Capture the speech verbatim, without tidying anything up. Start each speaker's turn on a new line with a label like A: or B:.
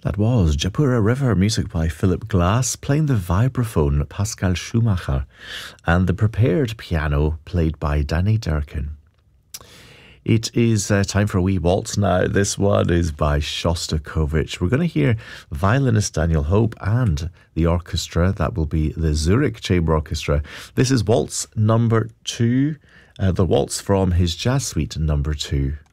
A: That was Japura River, music by Philip Glass, playing the vibraphone Pascal Schumacher, and the prepared piano played by Danny Durkin. It is uh, time for a wee waltz now. This one is by Shostakovich. We're going to hear violinist Daniel Hope and the orchestra. That will be the Zurich Chamber Orchestra. This is waltz number two, uh, the waltz from his jazz suite number two.